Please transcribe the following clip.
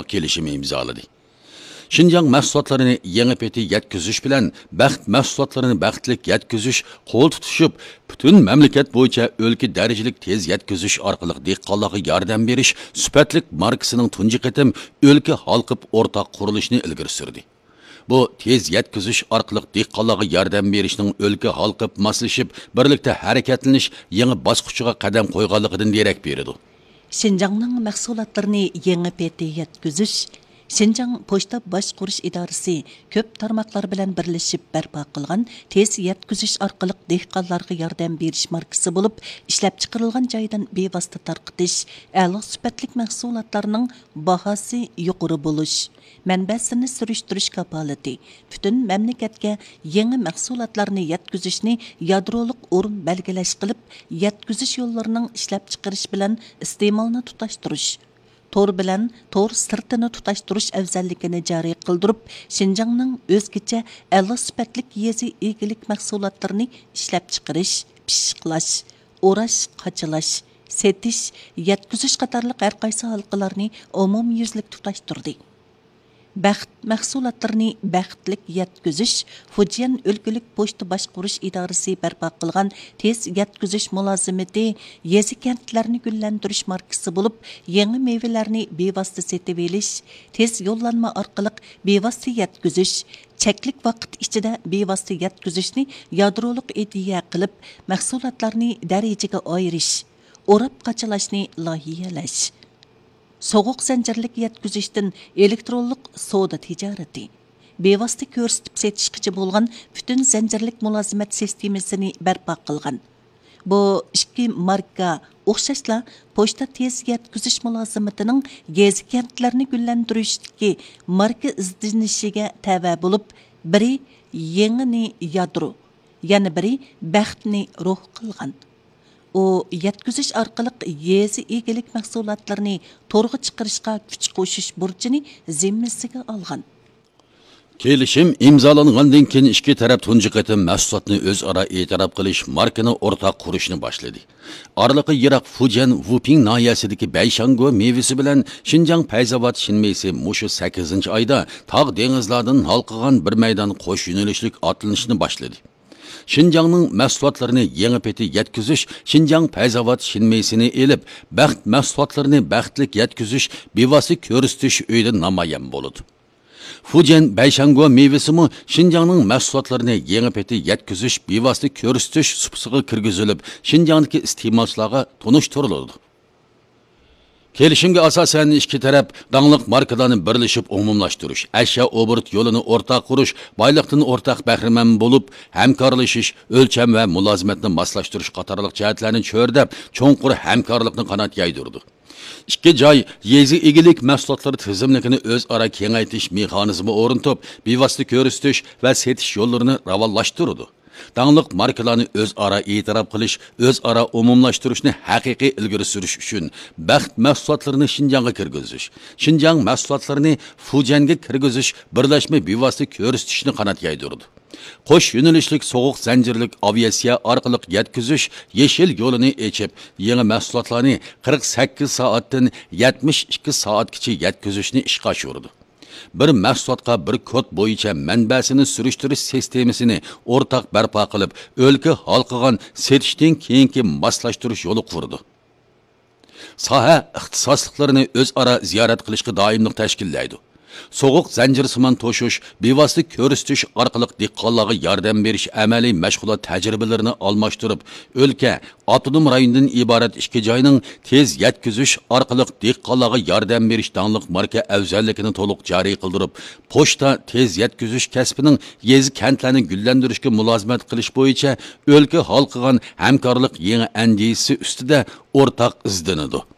o'rtaq kelishimi imzoladi. Şinjan mahsulotlarini yangi peti yetkizish bilan baxt mahsulotlarini baxtlik yetkizish qo'l tutishib, butun mamlakat bo'yicha o'lka darajalik tez yetkizish orqali dehqonlarga yordam berish sifatlik markasining tunji qatim o'lka halqib o'rtaq qurilishini ilgari surdi. Bu tez yetkizish orqali dehqonlarga yordam berishning o'lka halqib moslashib, birlikda harakatlanish yangi bosqichiga qadam qo'yganligidan derak beradi. Şinjanning mahsulotlarini yangi peti yetkizish Şinjan Poçta Başqurish idorasi ko'p tarmoqlar bilan birlashib barpo qilgan tez yetkizish orqali dehqonlarga yordam berish markasi bo'lib, ishlab chiqarilgan joydan bevosita tarqitish, a'lo sifatli mahsulotlarning bahosi yuqori bo'lish, manbasini surishtirish kapolati, butun mamlakatga yangi mahsulotlarni yetkazishni yadrolik o'rin belgilash qilib, yetkizish yo'llarining ishlab chiqarish bilan iste'molni tutashtirish, tor bilan tor sirtini tutashtirish afzalligini joriy qildirib, Şinjanning o'zgacha a'lo sifatli yezi egilik mahsulotlarini ishlab chiqarish, pishiqlash, o'rash, qachilash, setish, yetkizish qatorliq har qaysi halqalarni umumyuzlik tutashtirdi. Baxt mahsulotlarini baxtlik yetkizish Fujian o'lkalik pochta boshqarish idorasi barpo qilgan tez yetkizish mulozimati yezi kentlarni gullantirish markasi bo'lib, yangi mevalarni bevosita setib olish, tez yo'llanma orqali bevosita yetkizish, cheklik vaqt ichida bevosita yetkizishni yadrolik ideya qilib, mahsulotlarni darajaga ayirish, o'rab qachilashni loyihalash. Soğuq zanjirlik yetkizishdan elektronlik savdo tijorati, bevosita ko'rsatib setishgacha bo'lgan butun zanjirlik mulozimat sistemasini barpo qilgan. Bu ikki marka o'xshashla pochta tez yetkizish mulozimatining gezi kentlarni gullantirishdagi marka izdinishiga tava bo'lib, biri yengini yadro, yana biri baxtni ruh qilgan. O yetkizish orqali yezi egilik mahsulotlarini to'rga chiqarishga kuch qo'shish burchini zimmasiga olgan. Kelishim imzolangandan keyin ikki taraf tunji qatim mahsulotni o'zaro e'tirof qilish, markani o'rtaq qurishni boshladi. Oraliqi yiroq Fujian Wuping noyasidagi Bayshango mevasi bilan Şinjan Payzavod shinmesi mushu 8-oyda tog' dengizlardan halqigan bir maydon qo'sh yo'nalishlik otlanishni boshladi. Şinjanning mahsulotlarini yangi peti yetkizish, Şinjan Payzavod shinmesini elib, baxt mahsulotlarini baxtlik yetkizish bevosita ko'rsatish uyda namoyon bo'ldi. Fujian Bayshango mevasimi Şinjanning mahsulotlarini yangi peti yetkizish bevosita ko'rsatish supsiga kirgizilib, Şinjandagi iste'molchilarga tunishtirildi. Kelishimga asosan ikki taraf dangliq markalarni birlashib umumlashtirish, ashyo obort yo'lini o'rtaq qurish, boyliqdan o'rtaq bahramand bo'lib, hamkorlashish, o'lcham va mulozimatni moslashtirish qatorliq jihatlarni cho'rdab, cho'nqur hamkorlikni qanot yaydirdi. İkki joy yezi egilik mahsulotlari tizimligini o'zaro kengaytirish mexanizmi o'rnatib, bevosita ko'rsatish va setish yo'llarini ravonlashtirdi. Dangliq markalarni o'zaro e'tirof qilish, o'zaro umumlashtirishni haqiqiy ilgari surish uchun baxt mahsulotlarini Şinjanga kirgizish, Şinjan mahsulotlarini Fujianga kirgizish birlashma bevosita ko'rsatishni qanot yaydirdi. Qo'sh yo'nalishlik sovuq zanjirlik aviatsiya orqali yetkizish yeshil yo'lini ochib, yangi mahsulotlarni 48 soatdan 72 soatgacha yetkazishni ishga oshirdi. Bir mahsulotga bir kod bo'yicha manbasini surishtirish sistemasini o'rtaq barpo qilib, o'lka halqigan setishdan keyingi moslashtirish yo'li qurdi. Soha ixtisosliklarini o'zaro ziyorat qilishga doimlik tashkillaydi. Soğuq zanjirsimon to'shish, bevosita ko'rsatish orqali dehqonlarga yordam berish amaliy mashg'ulot tajribalarini almashtirib, o'lka avtonom rayondan iborat ikki joyning tez yetkizish orqali dehqonlarga yordam berish dangliq marka afzalligini to'liq joriy qildirib, pochta tez yetkizish kasbining yezi kentlarni gullantirishga mulozimat qilish bo'yicha o'lka halqigan hamkorlik yangi andisi ustida o'rtaq izlanadi.